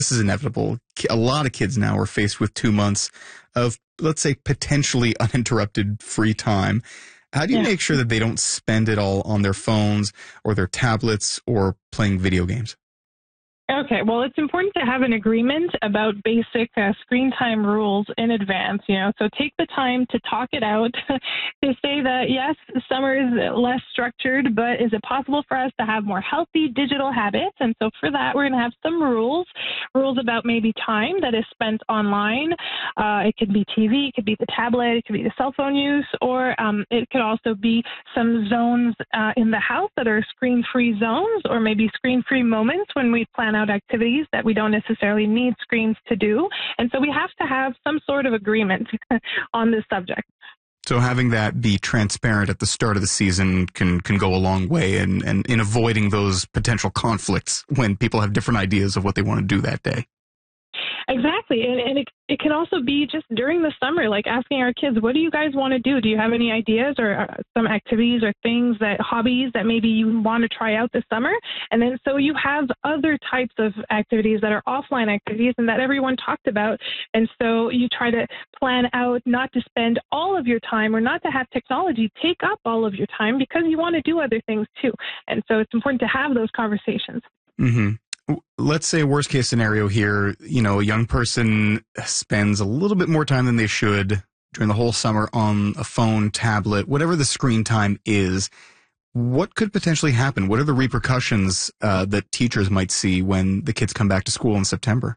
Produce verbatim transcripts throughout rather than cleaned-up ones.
this is inevitable. A lot of kids now are faced with two months of, let's say, potentially uninterrupted free time. How do you Yeah. make sure that they don't spend it all on their phones or their tablets or playing video games? Okay, well, it's important to have an agreement about basic uh, screen time rules in advance, you know, so take the time to talk it out, to say that, yes, summer is less structured, but is it possible for us to have more healthy digital habits? And so for that, we're going to have some rules, rules about maybe time that is spent online. Uh, it could be T V, it could be the tablet, it could be the cell phone use, or um, it could also be some zones uh, in the house that are screen-free zones, or maybe screen-free moments when we plan out activities that we don't necessarily need screens to do. And so we have to have some sort of agreement on this subject. So having that be transparent at the start of the season can can go a long way in, in, in avoiding those potential conflicts when people have different ideas of what they want to do that day. Exactly. And, and it, it can also be just during the summer, like asking our kids, what do you guys want to do? Do you have any ideas or uh, some activities or things that hobbies that maybe you want to try out this summer? And then so you have other types of activities that are offline activities and that everyone talked about. And so you try to plan out not to spend all of your time or not to have technology take up all of your time because you want to do other things too. And so it's important to have those conversations. Mm-hmm. Let's say worst case scenario here, you know, a young person spends a little bit more time than they should during the whole summer on a phone, tablet, whatever the screen time is. What could potentially happen? What are the repercussions uh, that teachers might see when the kids come back to school in September?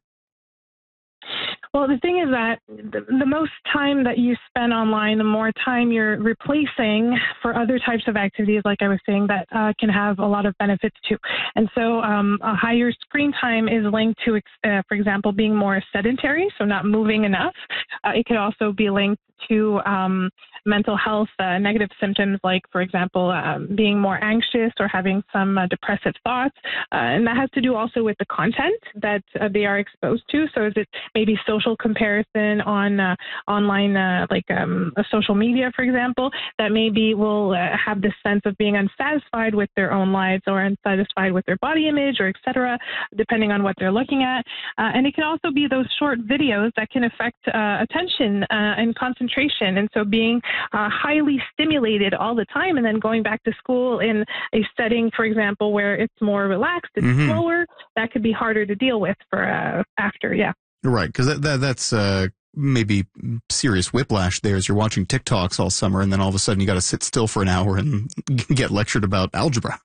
Well, the thing is that the, the most time that you spend online, the more time you're replacing for other types of activities, like I was saying, that uh, can have a lot of benefits too. And so um, a higher screen time is linked to, uh, for example, being more sedentary, so not moving enough. Uh, it could also be linked to um, mental health uh, negative symptoms like, for example, um, being more anxious or having some uh, depressive thoughts. Uh, and that has to do also with the content that uh, they are exposed to. So is it maybe social comparison on uh, online, uh, like um, uh, social media, for example, that maybe will uh, have this sense of being unsatisfied with their own lives or unsatisfied with their body image or et cetera, depending on what they're looking at. Uh, and it can also be those short videos that can affect uh, attention uh, and concentration. And so being uh, highly stimulated all the time and then going back to school in a setting, for example, where it's more relaxed, it's mm-hmm. slower, that could be harder to deal with for uh, after, yeah. Right, because that, that, that's uh, maybe serious whiplash there as you're watching TikToks all summer and then all of a sudden you got to sit still for an hour and get lectured about algebra.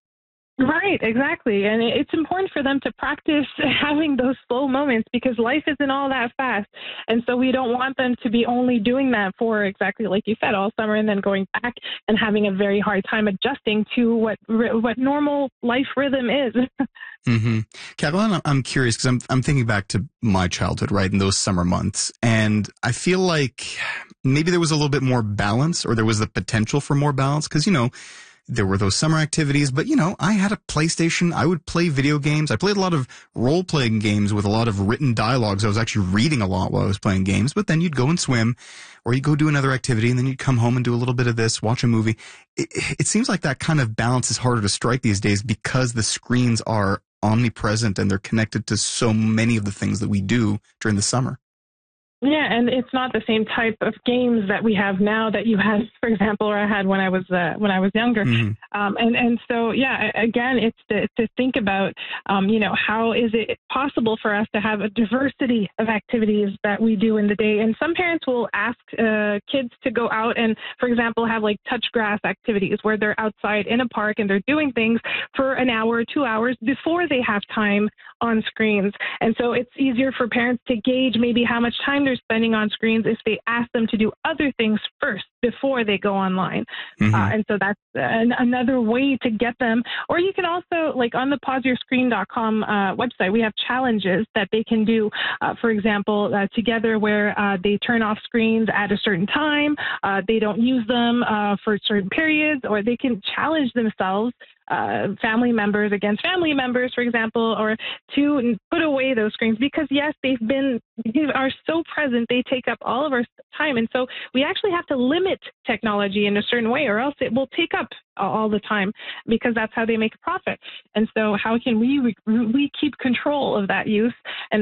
Right, exactly. And it's important for them to practice having those slow moments because life isn't all that fast. And so we don't want them to be only doing that for exactly like you said, all summer and then going back and having a very hard time adjusting to what what normal life rhythm is. Mm-hmm. Kathleen, I'm curious because I'm, I'm thinking back to my childhood, right, in those summer months. And I feel like maybe there was a little bit more balance or there was the potential for more balance because, you know, there were those summer activities, but, you know, I had a PlayStation. I would play video games. I played a lot of role-playing games with a lot of written dialogues. I was actually reading a lot while I was playing games, but then you'd go and swim or you'd go do another activity and then you'd come home and do a little bit of this, watch a movie. It, it seems like that kind of balance is harder to strike these days because the screens are omnipresent and they're connected to so many of the things that we do during the summer. Yeah, and it's not the same type of games that we have now that you had, for example, or I had when I was uh, when I was younger. Mm-hmm. Um, and and so yeah, again, it's to, to think about, um, you know, how is it possible for us to have a diversity of activities that we do in the day? And some parents will ask uh, kids to go out and, for example, have like touch grass activities where they're outside in a park and they're doing things for an hour or two hours before they have time on screens. And so it's easier for parents to gauge maybe how much time they're spending on screens if they ask them to do other things first before they go online. Mm-hmm. Uh, and so that's an, another way to get them. Or you can also, like on the pause your screen dot com uh, website, we have challenges that they can do, uh, for example, uh, together where uh, they turn off screens at a certain time, uh, they don't use them uh, for certain periods, or they can challenge themselves, uh, family members against family members, for example, or to put away those screens because, yes, they've been, they are so present, they take up all of our time. And so we actually have to limit technology in a certain way or else it will take up all the time because that's how they make a profit. And so how can we, we keep control of that use? And